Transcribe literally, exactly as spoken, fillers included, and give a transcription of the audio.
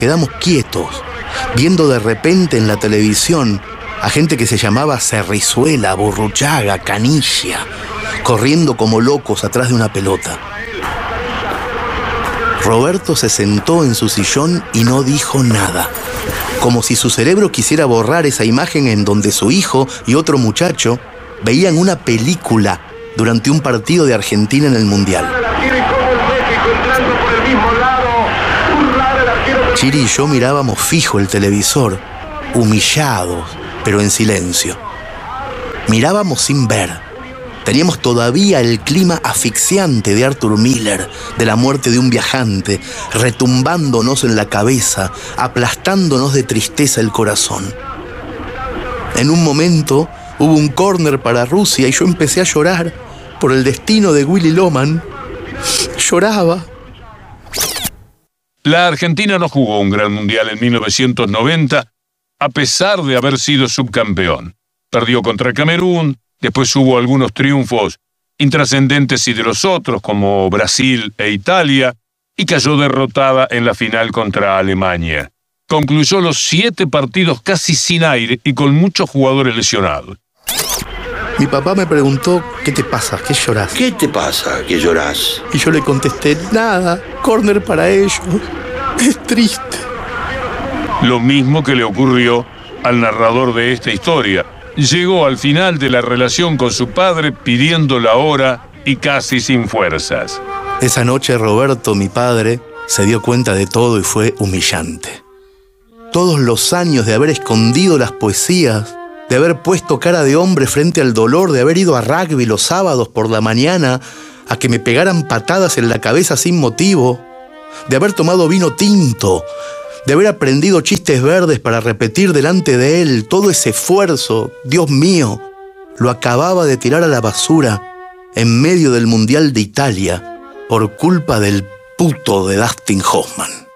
quedamos quietos, viendo de repente en la televisión a gente que se llamaba Cerrizuela, Burruchaga, Canilla, corriendo como locos atrás de una pelota. Roberto se sentó en su sillón y no dijo nada, como si su cerebro quisiera borrar esa imagen en donde su hijo y otro muchacho veían una película durante un partido de Argentina en el Mundial. Chiri y yo mirábamos fijo el televisor, humillados, pero en silencio. Mirábamos sin ver. Teníamos todavía el clima asfixiante de Arthur Miller, de la muerte de un viajante, retumbándonos en la cabeza, aplastándonos de tristeza el corazón. En un momento hubo un córner para Rusia y yo empecé a llorar por el destino de Willy Loman. Lloraba. La Argentina no jugó un gran mundial en mil novecientos noventa, a pesar de haber sido subcampeón. Perdió contra Camerún. Después hubo algunos triunfos intrascendentes y de los otros, como Brasil e Italia, y cayó derrotada en la final contra Alemania. Concluyó los siete partidos casi sin aire y con muchos jugadores lesionados. Mi papá me preguntó, ¿qué te pasa? ¿Qué llorás? ¿Qué te pasa que llorás? Y yo le contesté, nada, córner para ellos. Es triste. Lo mismo que le ocurrió al narrador de esta historia. Llegó al final de la relación con su padre pidiendo la hora y casi sin fuerzas. Esa noche Roberto, mi padre, se dio cuenta de todo y fue humillante. Todos los años de haber escondido las poesías, de haber puesto cara de hombre frente al dolor, de haber ido a rugby los sábados por la mañana a que me pegaran patadas en la cabeza sin motivo, de haber tomado vino tinto, de haber aprendido chistes verdes para repetir delante de él, todo ese esfuerzo, Dios mío, lo acababa de tirar a la basura en medio del Mundial de Italia por culpa del puto de Dustin Hoffman.